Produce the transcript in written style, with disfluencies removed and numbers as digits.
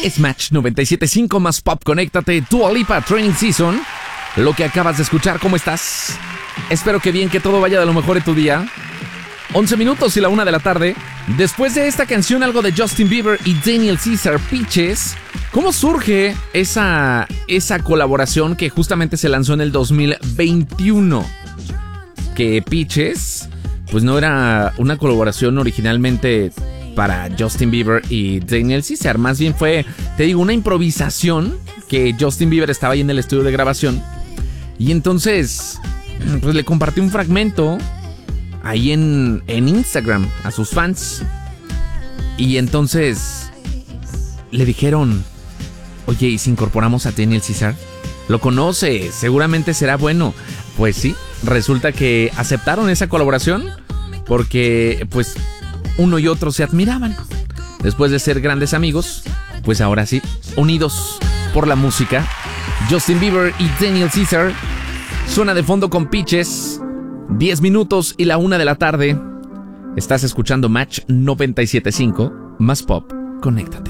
Es Match 97.5 más Pop. Conéctate, Dua Lipa, Training Season. Lo que acabas de escuchar, ¿cómo estás? Espero que bien, que todo vaya de lo mejor en tu día. 11 minutos y la 1 de la tarde. Después de esta canción, algo de Justin Bieber y Daniel Caesar, Peaches. ¿Cómo surge esa colaboración que justamente se lanzó en el 2021? Que Peaches, pues no era una colaboración originalmente para Justin Bieber y Daniel Caesar. Más bien fue, te digo, una improvisación que Justin Bieber estaba ahí en el estudio de grabación. Y entonces, pues le compartió un fragmento ahí en Instagram a sus fans. Y entonces le dijeron, oye, ¿y si incorporamos a Daniel Caesar? Lo conoce, seguramente será bueno. Pues sí, resulta que aceptaron esa colaboración porque pues uno y otro se admiraban. Después de ser grandes amigos, pues ahora sí, unidos por la música. Justin Bieber y Daniel Caesar. Suena de fondo con Peaches. 10 minutos y la 1 de la tarde. Estás escuchando Match 97.5 más Pop. Conéctate.